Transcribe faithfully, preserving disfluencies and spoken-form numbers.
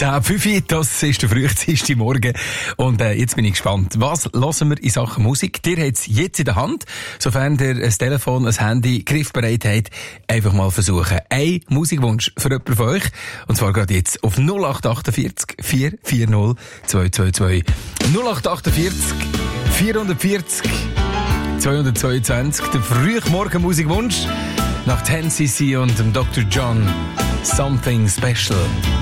zehn fünf, das ist der früheste Morgen. Und äh, jetzt bin ich gespannt. Was hören wir in Sachen Musik? Ihr habt es jetzt in der Hand. Sofern ihr ein Telefon, ein Handy griffbereit habt, einfach mal versuchen. Ein Musikwunsch für jemanden von euch. Und zwar geht jetzt auf null acht achtundvierzig, vier vier null, zwei zwei zwei. null acht achtundvierzig, vierhundertvierzig, zweihundertzweiundzwanzig. Der Frühmorgen-Musikwunsch nach ten C C und dem Doktor John. Something Special.